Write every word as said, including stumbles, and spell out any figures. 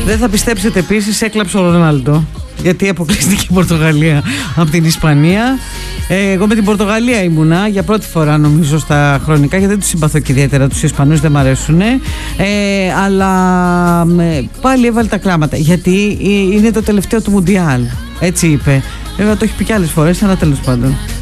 Δεν θα πιστέψετε, επίσης έκλαψε ο Ρονάλντο, γιατί αποκλείστηκε η Πορτογαλία από την Ισπανία. Ε, εγώ με την Πορτογαλία ήμουνα για πρώτη φορά, νομίζω, στα χρονικά, γιατί δεν τους συμπαθώ και ιδιαίτερα τους Ισπανούς, δεν μ' αρέσουν. Ε, αλλά ε, πάλι έβαλε τα κλάματα, γιατί είναι το τελευταίο του Μουντιάλ. Έτσι είπε. Βέβαια το έχει πει και άλλες φορές, αλλά τέλος πάντων.